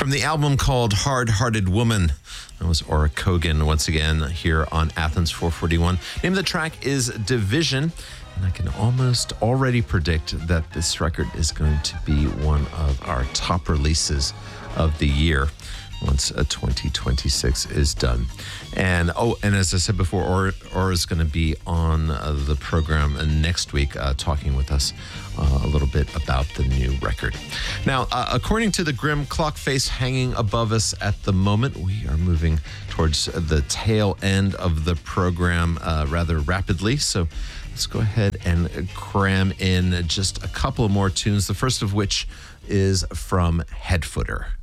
From the album called Hard Hearted Woman, that was Aura Kogan once again here on Athens 441. Name of the track is Division, and I can almost already predict that this record is going to be one of our top releases of the year once 2026 is done. And as I said before, Aura is going to be on the program next week talking with us a little bit about the new record. Now, according to the grim clock face hanging above us at the moment, we are moving towards the tail end of the program rather rapidly. So let's go ahead and cram in just a couple more tunes, the first of which is from Headfooter.